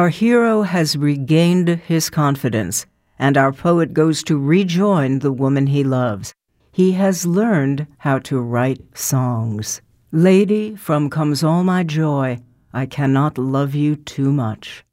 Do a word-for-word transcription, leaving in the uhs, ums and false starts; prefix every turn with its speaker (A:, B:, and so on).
A: Our hero has regained his confidence, and our poet goes to rejoin the woman he loves. He has learned how to write songs. Lady, from comes all my joy. I cannot love you too much.